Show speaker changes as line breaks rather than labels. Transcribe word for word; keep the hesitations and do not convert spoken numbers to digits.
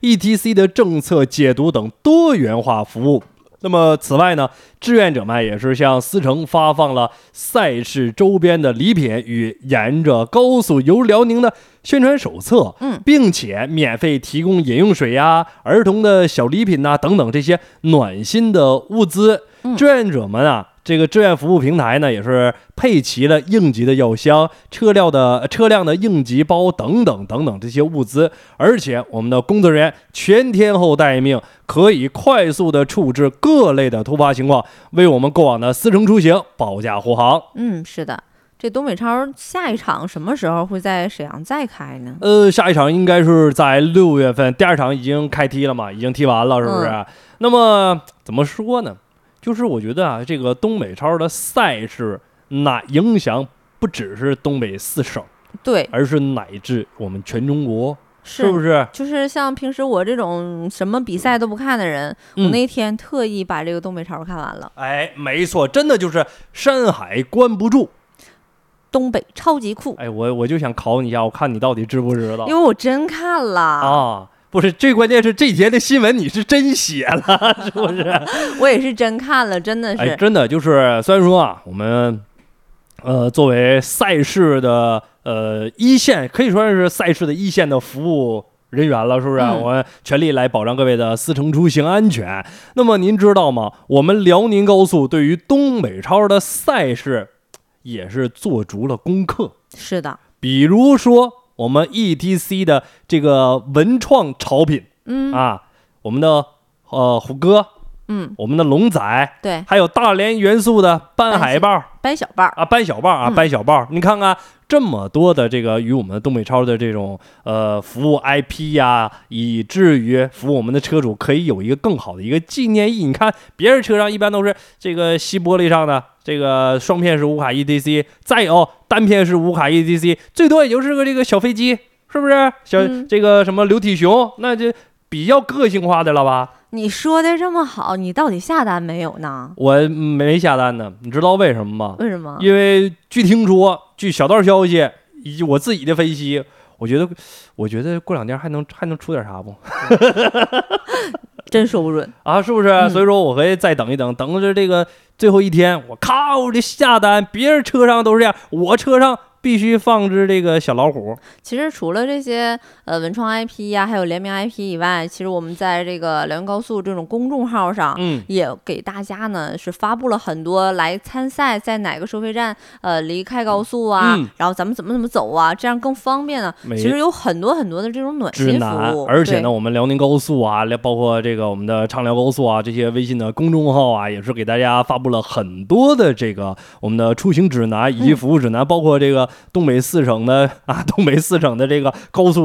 E T C 的政策解读等多元化服务。那么此外呢，志愿者们也是向司乘发放了赛事周边的礼品与沿着高速游辽宁的宣传手册，
嗯，
并且免费提供饮用水呀、啊、儿童的小礼品呐、啊、等等这些暖心的物资。
嗯、
志愿者们啊，这个志愿服务平台呢，也是配齐了应急的药箱、车辆的车辆的应急包等等等等这些物资，而且我们的工作人员全天候待命，可以快速的处置各类的突发情况，为我们过往的司乘出行保驾护航。
嗯，是的。这东北超下一场什么时候会在沈阳再开呢？
呃，下一场应该是在六月份，第二场已经开踢了嘛，已经踢完了，是不是？嗯、那么怎么说呢？就是我觉得啊，这个东北超的赛事，那影响不只是东北四省，
对，
而是乃至我们全中国，
是,
是不是？
就是像平时我这种什么比赛都不看的人，嗯、我那天特意把这个东北超看完了。
哎，没错，真的就是山海关不住。
东北超级酷！
哎，我我就想考你一下，我看你到底知不知道？
因为我真看了
啊。不是，最关键是这几天的新闻你是真写了，是不是？
我也是真看了，真的是。
哎，真的就是，虽然说啊，我们呃作为赛事的呃一线，可以说是赛事的一线的服务人员了，是不是？嗯、我们全力来保障各位的司乘出行安全。那么您知道吗？我们辽宁高速对于东北超的赛事也是做足了功课。
是的，
比如说。我们 E T C 的这个文创潮品，
嗯
啊，我们的呃虎哥，
嗯，
我们的龙仔，
对，
还有大连元素的斑海豹、
斑小豹
啊，斑小豹啊，斑小豹，你看看这么多的这个与我们东北超的这种呃服务 I P 呀、啊，以至于服务我们的车主可以有一个更好的一个纪念意义。你看别人车上一般都是这个锡玻璃上的。这个双片式无卡 E T C， 再有单片式无卡 E T C， 最多也就是个这个小飞机，是不是？小、嗯、这个什么流体熊，那就比较个性化的了吧？
你说的这么好，你到底下单没有呢？
我没下单呢，你知道为什么吗？
为什么？
因为据听说，据小道消息以及我自己的分析，我觉得，我觉得过两天还能还能出点啥不？
真说不准
啊，是不是？嗯、所以说我可以再等一等，等着这个最后一天，我咔我就下单。别人车上都是这样，我车上必须放置这个小老虎。
其实除了这些呃文创 I P 呀、啊，还有联名 I P 以外，其实我们在这个辽宁高速这种公众号上，
嗯，
也给大家呢是发布了很多来参赛在哪个收费站呃离开高速啊，
嗯、
然后咱们怎么怎么走啊，这样更方便呢。其实有很多很多的这种暖心服务，
而且呢，我们辽宁高速啊，包括这个我们的畅辽高速啊，这些微信的公众号啊，也是给大家发布了很多的这个我们的出行指南以及服务指南，嗯、包括这个东北四省的啊，东北四省的这个高速。